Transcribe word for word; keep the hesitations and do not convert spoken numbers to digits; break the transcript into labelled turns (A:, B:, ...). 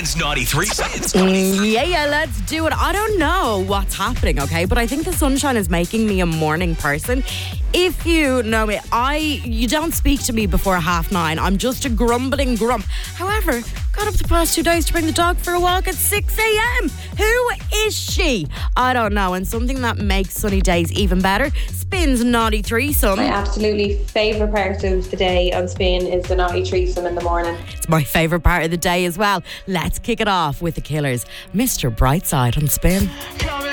A: Spins Naughty Threesome.
B: Mm, yeah, yeah, let's do it. I don't know what's happening, okay, but I think the sunshine is making me a morning person. If you know me, I you don't speak to me before half nine. I'm just a grumbling grump. However, got up the past two days to bring the dog for a walk at six a.m. Who is she? I don't know. And something that makes sunny days even better, Spins Naughty Threesome.
C: My absolutely favourite part of the day on Spin is the Naughty Threesome in the morning.
B: It's my favourite part of the day as well. Let's kick it off with the Killers, Mister Brightside on Spin.
D: Coming